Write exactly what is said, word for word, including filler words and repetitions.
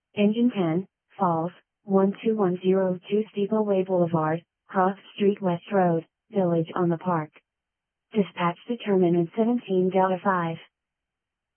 Engine ten, Falls, one two one zero two Steepleway Boulevard, Cross Street West Road, Village on the Park. Dispatch determinant seventeen Delta five.